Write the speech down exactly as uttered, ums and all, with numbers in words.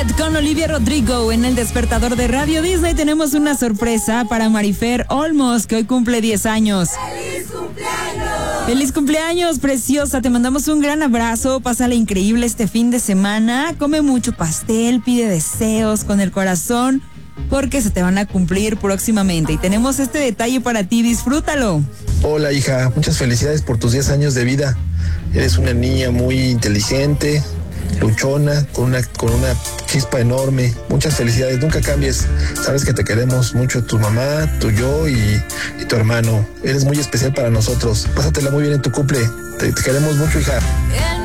Con Olivia Rodrigo en el despertador de Radio Disney tenemos una sorpresa para Marifer Olmos, que hoy cumple diez años. ¡Feliz cumpleaños! ¡Feliz cumpleaños, preciosa! Te mandamos un gran abrazo, pásala increíble este fin de semana, come mucho pastel, pide deseos con el corazón, porque se te van a cumplir próximamente. Y tenemos este detalle para ti, disfrútalo. Hola, hija, muchas felicidades por tus diez años de vida. Eres una niña muy inteligente, luchona, con una, con una chispa enorme. Muchas felicidades, nunca cambies. Sabes que te queremos mucho, tu mamá, tu yo y, y tu hermano. Eres muy especial para nosotros. Pásatela muy bien en tu cumple. Te, te queremos mucho, hija.